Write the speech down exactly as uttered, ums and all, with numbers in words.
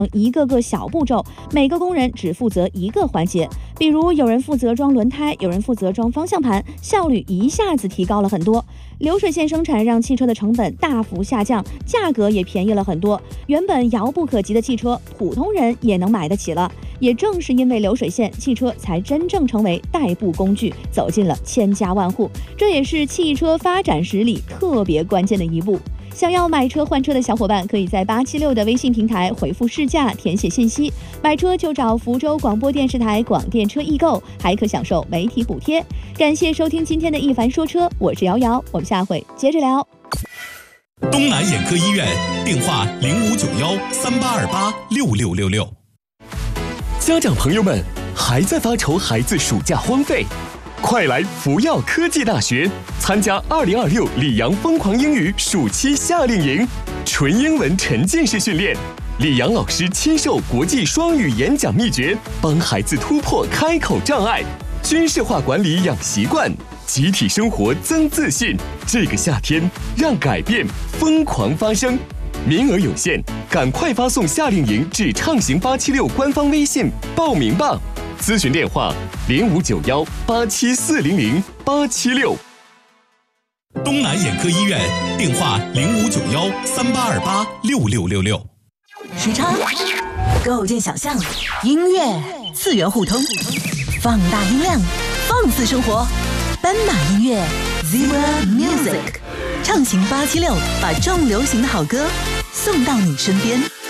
一个个小步骤，每个工人只负责一个环节。比如有人负责装轮胎，有人负责装方向盘，效率一下子提高了很多。流水线生产让汽车的成本大幅下降，价格也便宜了很多。原本遥不可及的汽车，普通人也能买得起了。也正是因为流水线，汽车才真正成为代步工具，走进了千家万户。这也是汽车发展史里特别关键的一步。想要买车换车的小伙伴，可以在八七六的微信平台回复试驾，填写信息，买车就找福州广播电视台广电车易购，还可享受媒体补贴。感谢收听今天的一凡说车，我是瑶瑶，我们下回接着聊。 东南眼科医院电话零五九幺三八二八六六六六。 家长朋友们，还在发愁孩子暑假荒废？快来福耀科技大学参加二零二六里昂疯狂英语暑期夏令营，纯英文沉浸式训练，里昂老师亲授国际双语演讲秘诀，帮孩子突破开口障碍，军事化管理养习惯，集体生活增自信。这个夏天，让改变疯狂发生。名额有限，赶快发送夏令营至畅行八七六官方微信报名吧。咨询电话零五九幺八七四零零八七六。 东南眼科医院电话零五九幺三八二八六六六六。 时差，构建想象，音乐次元互通，放大音量，放肆生活。斑马音乐 Zebra Music， 畅行八七六，把重流行的好歌送到你身边。